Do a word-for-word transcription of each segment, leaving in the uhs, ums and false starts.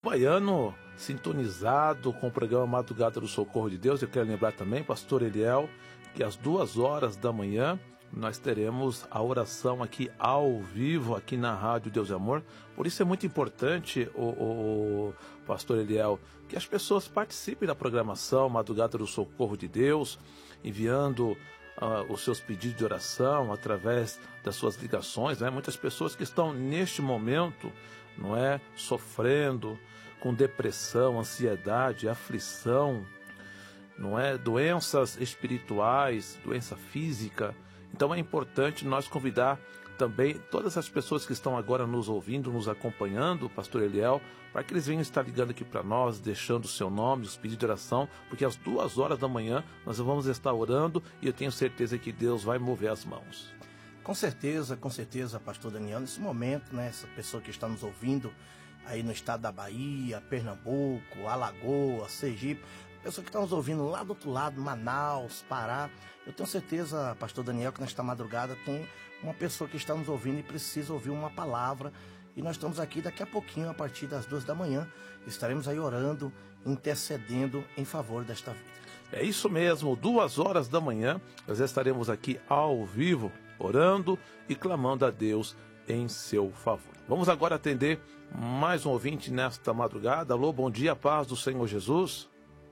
baiano sintonizado com o programa Madrugada do Socorro de Deus. Eu quero lembrar também, pastor Eliel, que às duas horas da manhã nós teremos a oração aqui ao vivo, aqui na Rádio Deus e Amor. Por isso é muito importante, o, o, o pastor Eliel, que as pessoas participem da programação Madrugada do Socorro de Deus, enviando uh, os seus pedidos de oração através das suas ligações, né? Muitas pessoas que estão neste momento, não é, sofrendo com depressão, ansiedade, aflição, não é, doenças espirituais, doença física. Então é importante nós convidar também todas as pessoas que estão agora nos ouvindo, nos acompanhando, pastor Eliel, para que eles venham estar ligando aqui para nós, deixando o seu nome, os pedidos de oração, porque às duas horas da manhã nós vamos estar orando e eu tenho certeza que Deus vai mover as mãos. Com certeza, com certeza, pastor Daniel, nesse momento, né, essa pessoa que está nos ouvindo aí no estado da Bahia, Pernambuco, Alagoas, Sergipe, pessoa que está nos ouvindo lá do outro lado, Manaus, Pará, eu tenho certeza, pastor Daniel, que nesta madrugada tem uma pessoa que está nos ouvindo e precisa ouvir uma palavra, e nós estamos aqui daqui a pouquinho, a partir das duas da manhã, estaremos aí orando, intercedendo em favor desta vida. É isso mesmo, duas horas da manhã, nós estaremos aqui ao vivo, orando e clamando a Deus em seu favor. Vamos agora atender mais um ouvinte nesta madrugada. Alô, bom dia, paz do Senhor Jesus.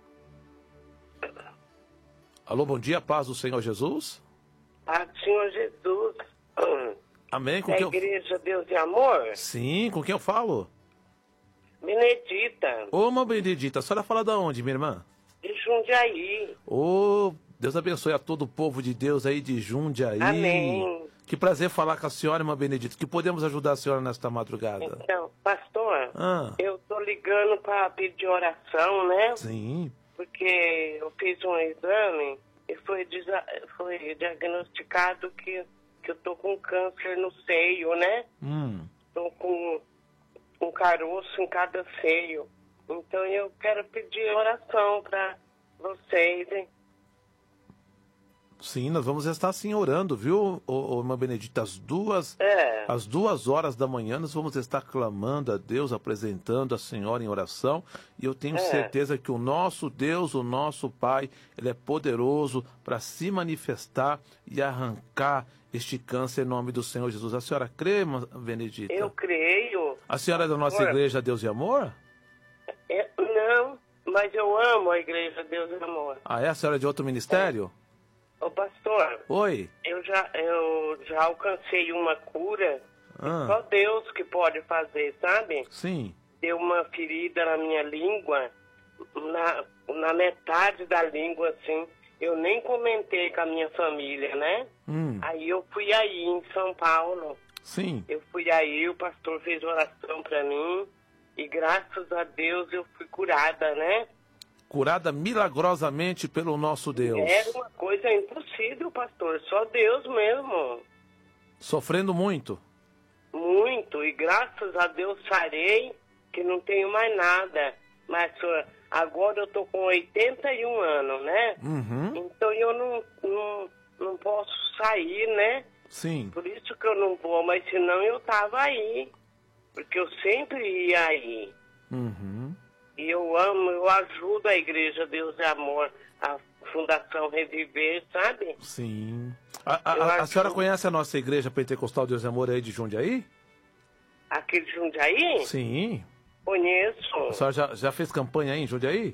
Alô, bom dia, paz do Senhor Jesus. Paz do Senhor Jesus. Amém. Com da quem eu... Igreja Deus e Amor? Sim, com quem eu falo? Benedita. Ô, irmã Benedita, a senhora fala da onde, minha irmã? De Jundiaí. Ô, Deus abençoe a todo o povo de Deus aí de Jundiaí. Amém. Que prazer falar com a senhora, irmã Benedita. Que podemos ajudar a senhora nesta madrugada? Então, pastor, ah. eu tô ligando para pedir oração, né? Sim. Porque eu fiz um exame e foi, foi diagnosticado que, que eu tô com câncer no seio, né? Hum. Tô com um caroço em cada seio. Então eu quero pedir oração para vocês, hein? Sim, nós vamos estar sim orando, viu, ô, ô, irmã Benedita? Às duas, é. às duas horas da manhã nós vamos estar clamando a Deus, apresentando a senhora em oração. E eu tenho é. certeza que o nosso Deus, o nosso Pai, Ele é poderoso para se manifestar e arrancar este câncer em nome do Senhor Jesus. A senhora crê, irmã Benedita? Eu creio. A senhora é da nossa Amor. Igreja Deus e Amor? É, não, mas eu amo a Igreja Deus e Amor. Ah, é? A senhora é de outro ministério? É. Ô pastor, oi. Eu já, eu já alcancei uma cura, ah. só Deus que pode fazer, sabe? Sim. Deu uma ferida na minha língua, na, na metade da língua, assim. Eu nem comentei com a minha família, né? Hum. Aí eu fui aí em São Paulo. Sim. Eu fui aí, o pastor fez oração pra mim e graças a Deus eu fui curada, né? Curada milagrosamente pelo nosso Deus. Era uma coisa impossível, pastor. Só Deus mesmo. Sofrendo muito? Muito. E graças a Deus sarei, que não tenho mais nada. Mas agora eu tô com oitenta e um anos, né? Uhum. Então eu não, não, não posso sair, né? Sim. Por isso que eu não vou, mas senão eu tava aí. Porque eu sempre ia aí. Uhum. E eu amo, eu ajudo a Igreja Deus e Amor, a Fundação Reviver, sabe? Sim. A, a, a senhora conhece a nossa Igreja Pentecostal Deus e Amor aí de Jundiaí? Aqui de Jundiaí? Sim. Conheço. A senhora já, já fez campanha aí em Jundiaí?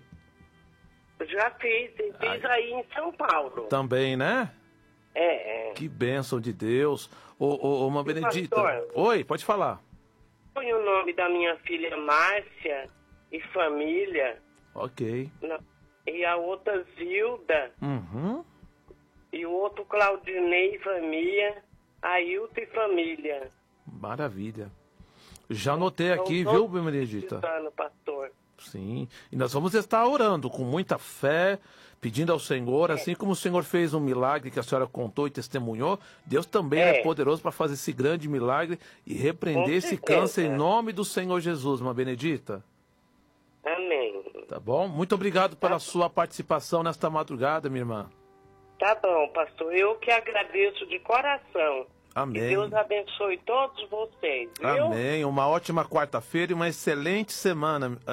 Já fiz, e fiz Ai. aí em São Paulo. Também, né? É, é. Que bênção de Deus. Ô, ô, ô uma Benedita. Pastor, oi, pode falar. Põe o nome da minha filha Márcia e família. Ok. Na, e a outra Zilda. Uhum. E o outro Claudinei e família. Ailton e família. Maravilha. Já anotei aqui, viu, Benedita? Pastor. Sim. E nós vamos estar orando com muita fé, pedindo ao Senhor, é. assim como o Senhor fez um milagre que a senhora contou e testemunhou, Deus também é, é poderoso para fazer esse grande milagre e repreender esse câncer em nome do Senhor Jesus, irmã Benedita. Amém. Tá bom? Muito obrigado pela tá. sua participação nesta madrugada, minha irmã. Tá bom, pastor. Eu que agradeço de coração. Amém. Que Deus abençoe todos vocês, viu? Amém. Uma ótima quarta-feira e uma excelente semana.